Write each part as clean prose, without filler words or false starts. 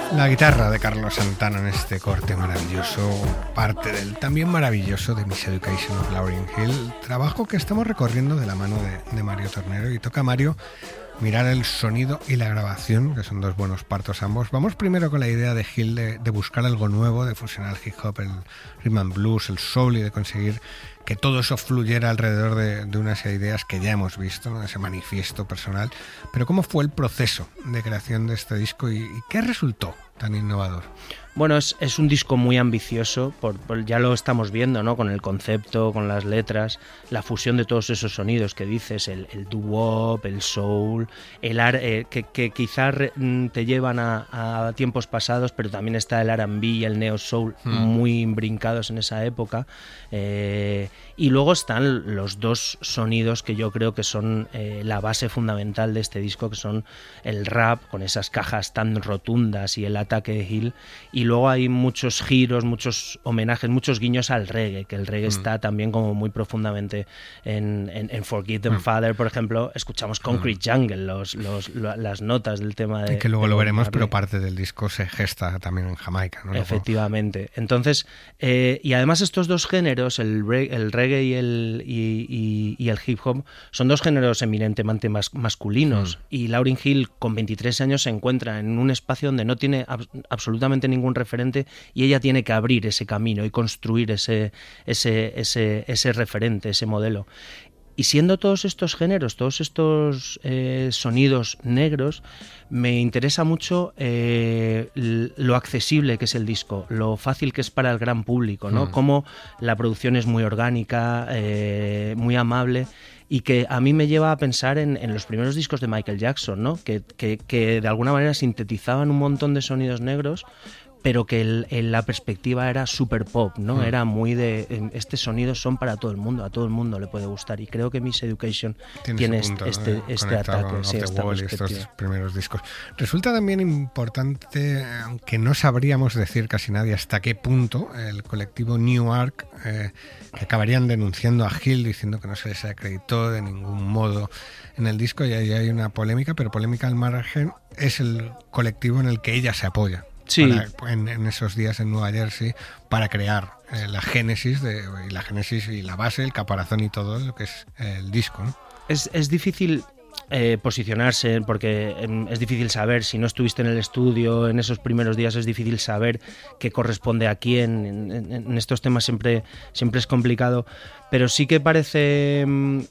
La guitarra de Carlos Santana en este corte maravilloso, parte del también maravilloso de Miseducation of Lauryn Hill, trabajo que estamos recorriendo de la mano de Mario Tornero, y toca a Mario mirar el sonido y la grabación, que son dos buenos partos ambos. Vamos primero con la idea de Hill de buscar algo nuevo, de fusionar el hip hop, el rhythm and blues, el soul, y de conseguir que todo eso fluyera alrededor de unas ideas que ya hemos visto, ¿no? Ese manifiesto personal. Pero ¿cómo fue el proceso de creación de este disco y qué resultó tan innovador? Bueno, es un disco muy ambicioso, ya lo estamos viendo, ¿no? Con el concepto, con las letras, la fusión de todos esos sonidos que dices, el doo-wop, el soul, que quizás te llevan a tiempos pasados, pero también está el R&B y el neo-soul muy imbrincados en esa época. Y luego están los dos sonidos que yo creo que son la base fundamental de este disco, que son el rap, con esas cajas tan rotundas, y el ataque de Hill. Y luego hay muchos giros, muchos homenajes, muchos guiños al reggae, que el reggae está también como muy profundamente en Forgive Them Father, por ejemplo. Escuchamos Concrete Jungle, las notas del tema de... Y que luego lo veremos, pero parte del disco se gesta también en Jamaica, ¿no? Efectivamente. Entonces, y además estos dos géneros, el reggae y el hip hop, son dos géneros eminentemente masculinos. Y Lauryn Hill, con 23 años, se encuentra en un espacio donde no tiene absolutamente ningún referente, y ella tiene que abrir ese camino y construir ese referente, ese modelo. Y siendo todos estos géneros, todos estos sonidos negros, me interesa mucho lo accesible que es el disco, lo fácil que es para el gran público, ¿no? Cómo la producción es muy orgánica, muy amable, y que a mí me lleva a pensar en los primeros discos de Michael Jackson, ¿no? Que de alguna manera sintetizaban un montón de sonidos negros, pero que la perspectiva era super pop, ¿no? Era muy de... Estos sonidos son para todo el mundo, a todo el mundo le puede gustar, y creo que Miseducation tiene punto, este ataque, sí, esta Wall y estos primeros discos. Resulta también importante, aunque no sabríamos decir casi nadie hasta qué punto, el colectivo New Arc, que acabarían denunciando a Hill diciendo que no se les acreditó de ningún modo en el disco, y ahí hay una polémica, pero polémica al margen, es el colectivo en el que ella se apoya. Sí. En esos días en Nueva Jersey, para crear la génesis y la base, el caparazón y todo lo que es el disco, ¿no? Es difícil posicionarse, porque es difícil saber, si no estuviste en el estudio en esos primeros días, es difícil saber qué corresponde a quién. En estos temas siempre es complicado, pero sí que parece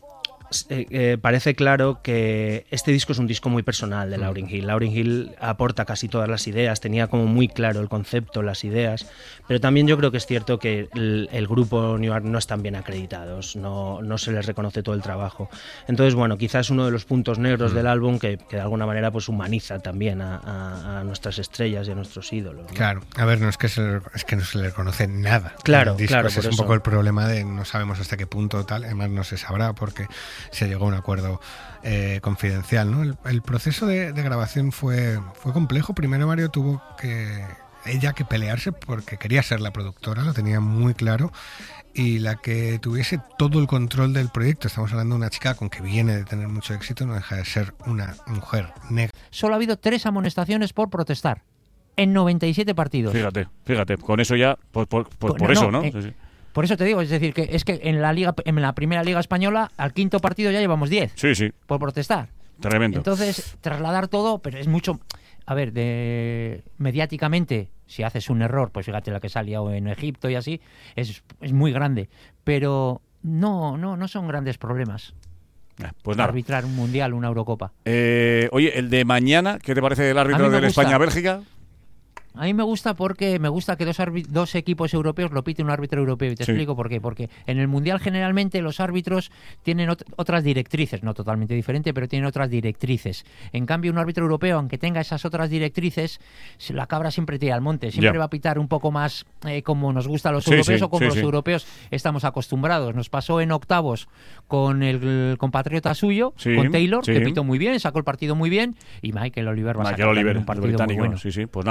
claro que este disco es un disco muy personal de Lauryn Hill. Lauryn Hill aporta casi todas las ideas, tenía como muy claro el concepto, las ideas, pero también yo creo que es cierto que el grupo New York no están bien acreditados, no se les reconoce todo el trabajo. Entonces, bueno, quizás es uno de los puntos negros del álbum que de alguna manera pues humaniza también a nuestras estrellas y a nuestros ídolos, ¿no? Claro, a ver, no es que no se le reconoce nada. Claro, disco, claro. Ese es un poco el problema de no sabemos hasta qué punto tal, además no se sabrá porque se llegó a un acuerdo confidencial, ¿no? El proceso de grabación fue complejo. Primero Mario tuvo ella que pelearse porque quería ser la productora, lo tenía muy claro, y la que tuviese todo el control del proyecto. Estamos hablando de una chica con que viene de tener mucho éxito, no deja de ser una mujer negra. Solo ha habido 3 amonestaciones por protestar en 97 partidos. Fíjate, con eso ya, por eso, ¿no? Sí. Por eso te digo, es decir, que en la primera liga española, al 5.º partido ya llevamos 10. Sí. Por protestar. Tremendo. Entonces, trasladar todo, pero es mucho... A ver, mediáticamente, si haces un error, pues fíjate la que salió en Egipto y así, es muy grande. Pero no son grandes problemas. Pues nada. Arbitrar un mundial, una Eurocopa. Oye, el de mañana, ¿qué te parece del árbitro de España-Bélgica? A mí me gusta porque me gusta que dos equipos europeos lo pite un árbitro europeo. Y te explico por qué. Porque en el Mundial generalmente los árbitros tienen otras directrices, no totalmente diferente, pero tienen otras directrices. En cambio, un árbitro europeo, aunque tenga esas otras directrices, la cabra siempre tira al monte. Siempre va a pitar un poco más como nos gusta a los europeos o como los europeos estamos acostumbrados. Nos pasó en octavos con el compatriota suyo, con Taylor, que pitó muy bien, sacó el partido muy bien, y Michael Oliver va a sacar un partido muy bueno. Pues nada, buen árbitro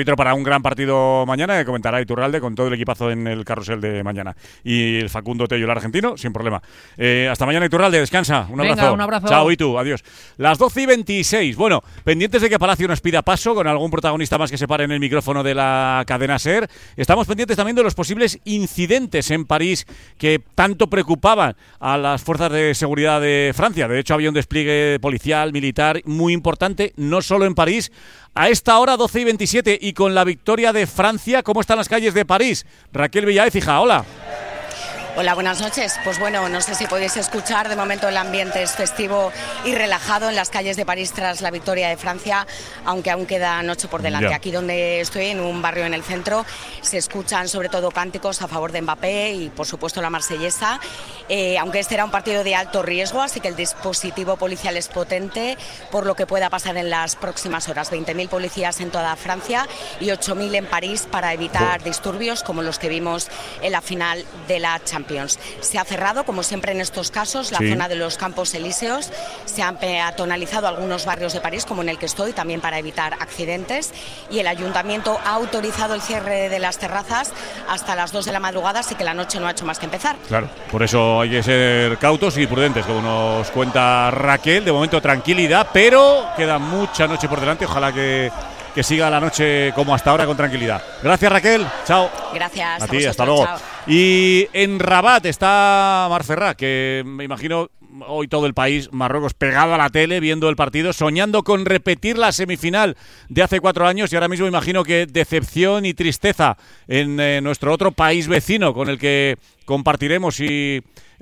árbitro para un gran partido mañana, que comentará Iturralde con todo el equipazo en el carrusel de mañana. Y el Facundo Tello, el argentino, sin problema. Hasta mañana, Iturralde, descansa. Un abrazo. Venga, un abrazo. Chao, y tú, adiós. Las 12:26. Bueno, pendientes de que Palacio nos pida paso con algún protagonista más que se pare en el micrófono de la cadena SER. Estamos pendientes también de los posibles incidentes en París que tanto preocupaban a las fuerzas de seguridad de Francia. De hecho, había un despliegue policial, militar muy importante, no solo en París. A esta hora, 12:27, y con la victoria de Francia, ¿cómo están las calles de París? Raquel Villaez, hija, hola. Hola, buenas noches. Pues bueno, no sé si podéis escuchar, de momento el ambiente es festivo y relajado en las calles de París tras la victoria de Francia, aunque aún queda noche por delante. Ya. Aquí donde estoy, en un barrio en el centro, se escuchan sobre todo cánticos a favor de Mbappé y por supuesto la marsellesa, aunque este era un partido de alto riesgo, así que el dispositivo policial es potente por lo que pueda pasar en las próximas horas. 20.000 policías en toda Francia y 8.000 en París para evitar disturbios como los que vimos en la final de la Champions. Se ha cerrado, como siempre en estos casos, la zona de los Campos Elíseos. Se han peatonalizado algunos barrios de París, como en el que estoy, también para evitar accidentes. Y el ayuntamiento ha autorizado el cierre de las terrazas hasta las 2 de la madrugada, así que la noche no ha hecho más que empezar. Claro, por eso hay que ser cautos y prudentes, como nos cuenta Raquel. De momento tranquilidad, pero queda mucha noche por delante. Ojalá que siga la noche como hasta ahora con tranquilidad. Gracias, Raquel. Chao. Gracias. A ti, vosotros, hasta luego. chao. Y en Rabat está Marc Ferrà, que me imagino hoy todo el país, Marruecos, pegado a la tele, viendo el partido, soñando con repetir la semifinal de hace 4 años, y ahora mismo imagino que decepción y tristeza en nuestro otro país vecino con el que compartiremos y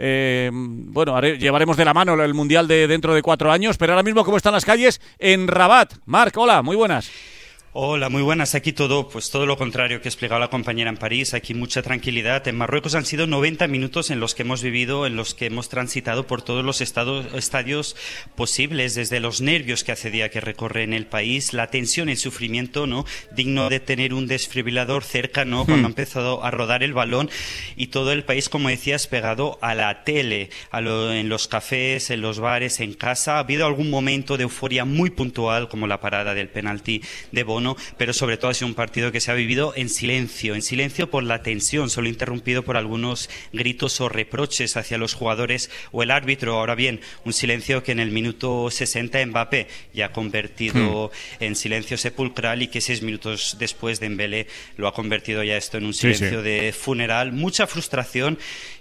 llevaremos de la mano el Mundial de dentro de 4 años. Pero ahora mismo, ¿cómo están las calles en Rabat? Marc, hola, muy buenas. Hola, muy buenas. Aquí todo lo contrario que explicaba la compañera en París. Aquí mucha tranquilidad. En Marruecos han sido 90 minutos en los que hemos vivido, en los que hemos transitado por todos los estadios posibles, desde los nervios que hace día que recorre en el país, la tensión, el sufrimiento, ¿no? Digno de tener un desfibrilador cerca, ¿no? Cuando ha empezado a rodar el balón, y todo el país, como decías, pegado a la tele, en los cafés, en los bares, en casa. Ha habido algún momento de euforia muy puntual, como la parada del penalti de Bono, pero sobre todo ha sido un partido que se ha vivido en silencio por la tensión, solo interrumpido por algunos gritos o reproches hacia los jugadores o el árbitro. Ahora bien, un silencio que en el minuto 60 Mbappé ya ha convertido en silencio sepulcral, y que 6 minutos después Dembélé lo ha convertido ya esto en un silencio de funeral. Mucha frustración,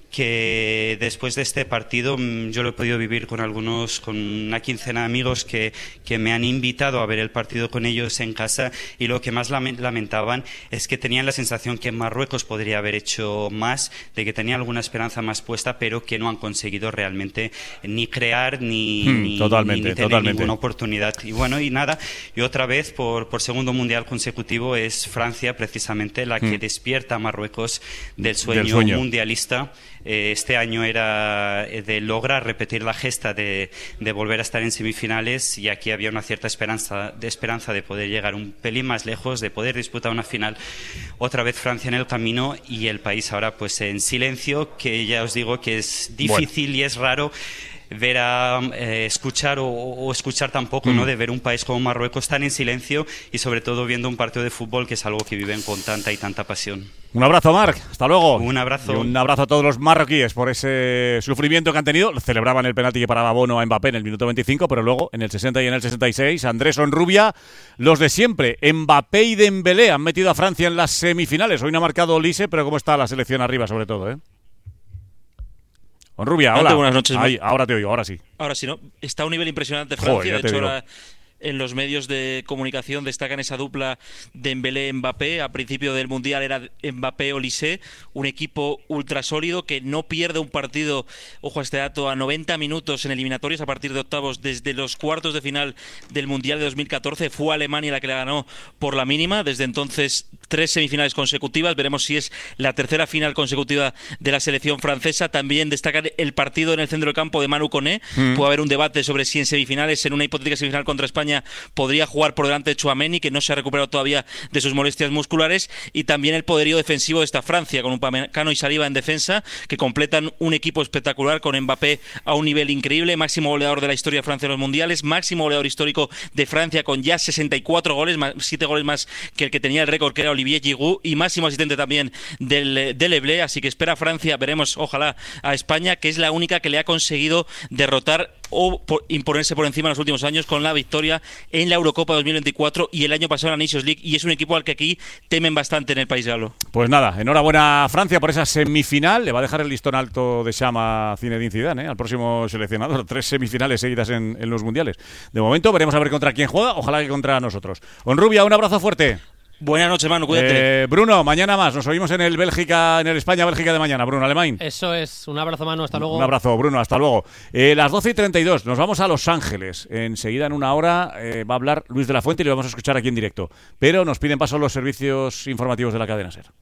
que después de este partido yo lo he podido vivir con una quincena de amigos que me han invitado a ver el partido con ellos en casa, y lo que más lamentaban es que tenían la sensación que Marruecos podría haber hecho más, de que tenía alguna esperanza más puesta, pero que no han conseguido realmente ni crear ni tener ninguna oportunidad. Y bueno, y nada, y otra vez por segundo mundial consecutivo es Francia precisamente la que despierta a Marruecos del sueño mundialista. Este año era de lograr repetir la gesta de volver a estar en semifinales, y aquí había una cierta esperanza de poder llegar un pelín más lejos, de poder disputar una final. Otra vez Francia en el camino, y el país ahora pues en silencio, que ya os digo que es difícil y es raro ver escuchar o escuchar tampoco, ¿no? De ver un país como Marruecos tan en silencio, y sobre todo viendo un partido de fútbol que es algo que viven con tanta y tanta pasión. Un abrazo, Marc. Hasta luego. Un abrazo. Y un abrazo a todos los marroquíes por ese sufrimiento que han tenido. Celebraban el penalti que paraba Bono a Mbappé en el minuto 25, pero luego en el 60 y en el 66, Andrés Onrubia, los de siempre, Mbappé y Dembélé, han metido a Francia en las semifinales. Hoy no ha marcado Olise, pero ¿cómo está la selección arriba, sobre todo, Onrubia, hola. Buenas noches. Ahí, ahora te oigo, ahora sí. Ahora sí, ¿no? Está a un nivel impresionante Francia. Joder, de hecho, en los medios de comunicación destacan esa dupla Dembélé-Mbappé. A principio del Mundial era Mbappé-Olise, un equipo ultra sólido que no pierde un partido, ojo a este dato, a 90 minutos en eliminatorias a partir de octavos desde los cuartos de final del Mundial de 2014. Fue Alemania la que la ganó por la mínima. Desde entonces 3 semifinales consecutivas. Veremos si es la tercera final consecutiva de la selección francesa. También destacan el partido en el centro del campo de Manu Koné. Puede haber un debate sobre si en semifinales, en una hipotética semifinal contra España, España podría jugar por delante de Tchouaméni, que no se ha recuperado todavía de sus molestias musculares, y también el poderío defensivo de esta Francia, con Upamecano y Saliba en defensa, que completan un equipo espectacular, con Mbappé a un nivel increíble, máximo goleador de la historia de Francia en los mundiales, máximo goleador histórico de Francia con ya 64 goles, 7 goles más que el que tenía el récord, que era Olivier Giroud, y máximo asistente también del Eblé. Así que espera Francia, veremos ojalá a España, que es la única que le ha conseguido derrotar o imponerse por encima en los últimos años, con la victoria en la Eurocopa 2024 y el año pasado en la Nations League, y es un equipo al que aquí temen bastante en el país galo. Pues nada, enhorabuena a Francia por esa semifinal. Le va a dejar el listón alto de Chama Zinedine Zidane, al próximo seleccionador. 3 semifinales seguidas en los mundiales. De momento veremos a ver contra quién juega, ojalá que contra nosotros. Onrubia, un abrazo fuerte. Buenas noches, Manu, cuídate. Bruno, mañana más. Nos oímos en el España-Bélgica de mañana. Bruno Alemán. Eso es. Un abrazo, Manu. Hasta luego. Un abrazo, Bruno. Hasta luego. Las 12:32. Nos vamos a Los Ángeles. Enseguida, en una hora, va a hablar Luis de la Fuente y lo vamos a escuchar aquí en directo. Pero nos piden paso los servicios informativos de la cadena SER.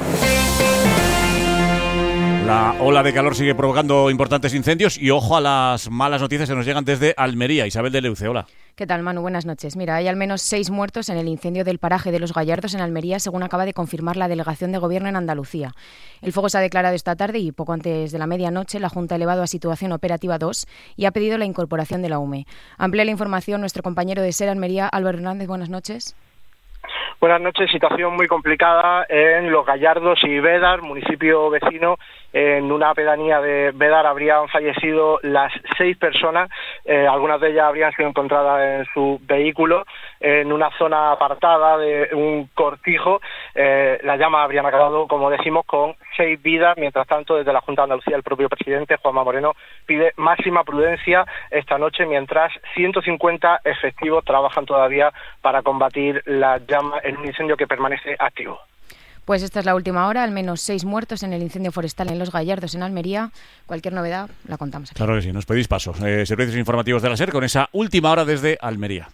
La ola de calor sigue provocando importantes incendios y ojo a las malas noticias que nos llegan desde Almería. Isabel de Leuce, hola. ¿Qué tal, Manu? Buenas noches. Mira, hay al menos 6 muertos en el incendio del paraje de Los Gallardos en Almería, según acaba de confirmar la Delegación de Gobierno en Andalucía. El fuego se ha declarado esta tarde y poco antes de la medianoche la Junta ha elevado a situación operativa 2 y ha pedido la incorporación de la UME. Amplía la información nuestro compañero de SER Almería, Álvaro Hernández. Buenas noches. Buenas noches. Situación muy complicada en Los Gallardos y Bédar, municipio vecino. En una pedanía de Bédar habrían fallecido las 6 personas, algunas de ellas habrían sido encontradas en su vehículo, en una zona apartada de un cortijo. Las llamas habrían acabado, como decimos, con 6 vidas. Mientras tanto, desde la Junta de Andalucía, el propio presidente, Juanma Moreno, pide máxima prudencia esta noche, mientras 150 efectivos trabajan todavía para combatir las llamas en un incendio que permanece activo. Pues esta es la última hora, al menos 6 muertos en el incendio forestal en Los Gallardos, en Almería. Cualquier novedad la contamos aquí. Claro que sí, nos pedís paso. Servicios informativos de la SER con esa última hora desde Almería.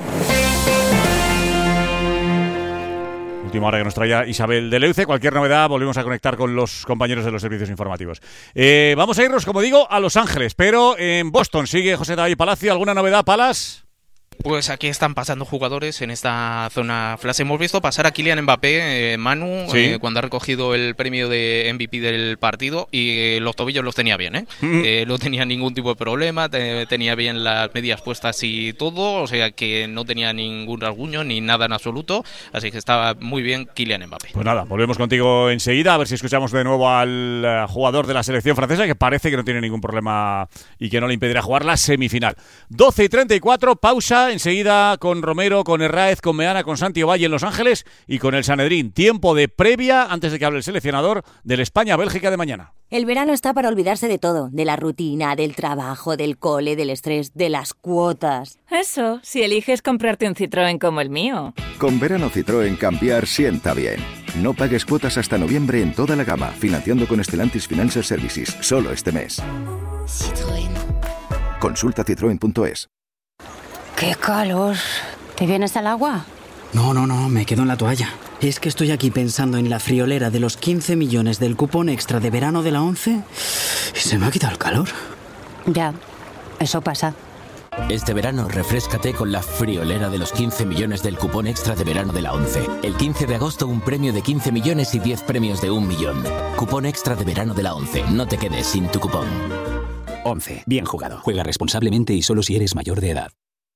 Última hora que nos traía Isabel de Leuce. Cualquier novedad volvemos a conectar con los compañeros de los servicios informativos. Vamos a irnos, como digo, a Los Ángeles, pero en Boston sigue José David Palacio. ¿Alguna novedad, Palas? Pues aquí están pasando jugadores en esta zona flash. Hemos visto pasar a Kylian Mbappé, Manu, ¿sí? Cuando ha recogido el premio de MVP del partido, y los tobillos los tenía bien, no tenía ningún tipo de problema, tenía bien las medias puestas y todo, o sea que no tenía ningún rasguño ni nada en absoluto, así que estaba muy bien Kylian Mbappé. Pues nada, volvemos contigo enseguida, a ver si escuchamos de nuevo al jugador de la selección francesa, que parece que no tiene ningún problema y que no le impedirá jugar la semifinal. 12:34, pausa. Enseguida con Romero, con Herráez, con Meana, con Santi Ovalle en Los Ángeles y con el Sanedrín. Tiempo de previa antes de que hable el seleccionador del España-Bélgica de mañana. El verano está para olvidarse de todo, de la rutina, del trabajo, del cole, del estrés, de las cuotas. Eso, si eliges comprarte un Citroën como el mío. Con verano Citroën cambiar sienta bien. No pagues cuotas hasta noviembre en toda la gama, financiando con Stellantis Financial Services, solo este mes. Citroën. Consulta citroen.es. ¡Qué calor! ¿Te vienes al agua? No, me quedo en la toalla. Es que estoy aquí pensando en la friolera de los 15 millones del cupón extra de verano de la 11 y se me ha quitado el calor. Ya, eso pasa. Este verano refréscate con la friolera de los 15 millones del cupón extra de verano de la 11. El 15 de agosto un premio de 15 millones y 10 premios de 1 millón. Cupón extra de verano de la 11. No te quedes sin tu cupón. 11. Bien jugado. Juega responsablemente y solo si eres mayor de edad.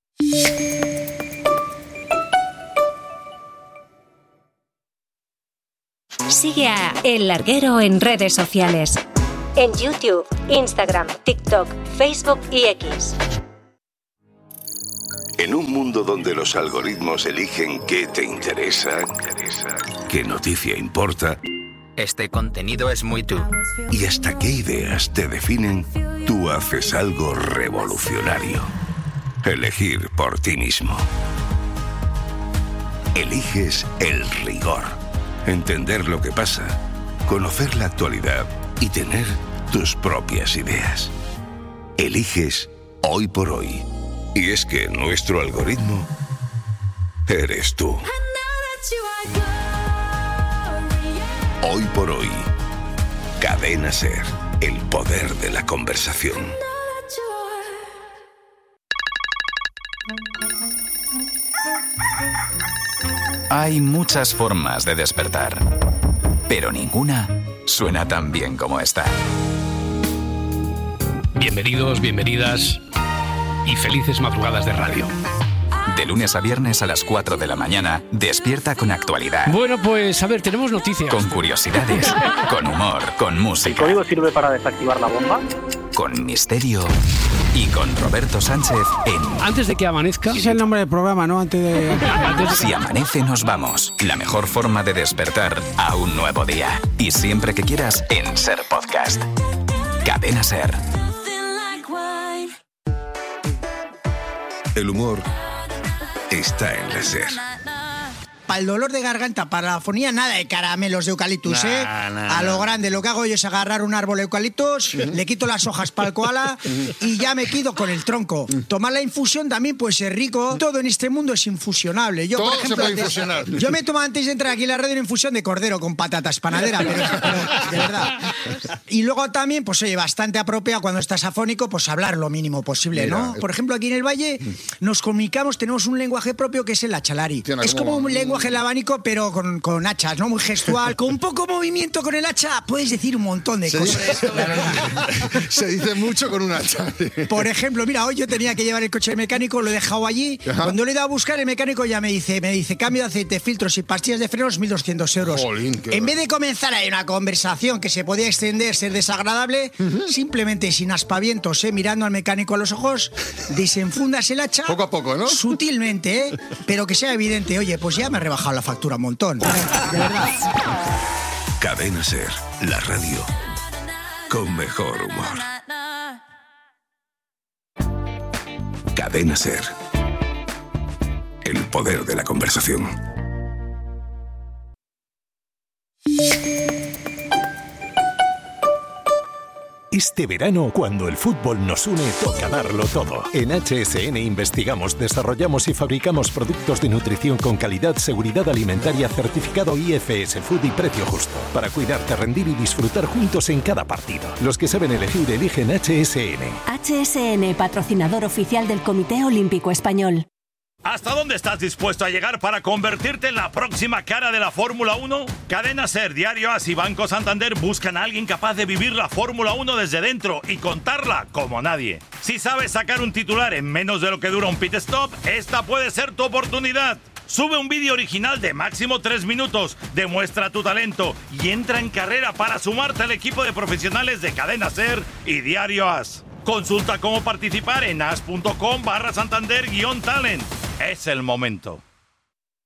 Sigue a El Larguero en redes sociales. En YouTube, Instagram, TikTok, Facebook y X. En un mundo donde los algoritmos eligen qué te interesa, qué noticia importa, este contenido es muy tú. Y hasta qué ideas te definen, tú haces algo revolucionario. Elegir por ti mismo. Eliges el rigor. Entender lo que pasa, conocer la actualidad y tener tus propias ideas. Eliges Hoy por Hoy. Y es que nuestro algoritmo eres tú. Hoy por Hoy. Cadena SER. El poder de la conversación. Hay muchas formas de despertar, pero ninguna suena tan bien como esta. Bienvenidos, bienvenidas y felices madrugadas de radio. De lunes a viernes a las 4 de la mañana, despierta con actualidad. Bueno, pues a ver, tenemos noticias. Con curiosidades, con humor, con música. ¿El código sirve para desactivar la bomba? Con misterio y con Roberto Sánchez en... Antes de que amanezca... Ese es el nombre del programa, ¿no? Antes de... Si amanece nos vamos. La mejor forma de despertar a un nuevo día. Y siempre que quieras en Ser Podcast. Cadena Ser. El humor está en la Ser. Para el dolor de garganta, para la afonía, nada de caramelos de eucaliptus, A lo grande, lo que hago yo es agarrar un árbol de eucaliptus, le quito las hojas para el koala y ya me quedo con el tronco. Tomar la infusión también puede ser rico. Todo en este mundo es infusionable. Yo, todo por ejemplo, se puede infusionar. Yo me tomo antes de entrar aquí en la radio una infusión de cordero con patatas panadera, pero de verdad. Y luego también, pues oye, bastante apropiado cuando estás afónico, pues hablar lo mínimo posible, ¿no? Por ejemplo, aquí en el Valle nos comunicamos, tenemos un lenguaje propio que es el achalari. Es como un lenguaje el abanico, pero con hachas, ¿no? Muy gestual. Con poco movimiento con el hacha puedes decir un montón de cosas. Se dice mucho con un hacha. Por ejemplo, mira, hoy yo tenía que llevar el coche al mecánico, lo he dejado allí. Ajá. Cuando le he ido a buscar, el mecánico ya me dice cambio de aceite, filtros y pastillas de frenos, 1.200 euros. Jolín, en vez de comenzar ahí una conversación que se podía extender, ser desagradable, simplemente sin aspavientos, mirando al mecánico a los ojos, desenfundas el hacha. Poco a poco, ¿no? Sutilmente, pero que sea evidente. Oye, pues ya me he rebajado la factura un montón. De verdad. Cadena Ser, la radio con mejor humor. Cadena Ser. El poder de la conversación. Este verano, cuando el fútbol nos une, toca darlo todo. En HSN investigamos, desarrollamos y fabricamos productos de nutrición con calidad, seguridad alimentaria, certificado IFS Food y precio justo. Para cuidarte, rendir y disfrutar juntos en cada partido. Los que saben elegir, eligen HSN. HSN, patrocinador oficial del Comité Olímpico Español. ¿Hasta dónde estás dispuesto a llegar para convertirte en la próxima cara de la Fórmula 1? Cadena Ser, Diario As y Banco Santander buscan a alguien capaz de vivir la Fórmula 1 desde dentro y contarla como nadie. Si sabes sacar un titular en menos de lo que dura un pit stop, esta puede ser tu oportunidad. Sube un vídeo original de máximo 3 minutos, demuestra tu talento y entra en carrera para sumarte al equipo de profesionales de Cadena Ser y Diario As. Consulta cómo participar en as.com/Santander-Talent. Es el momento.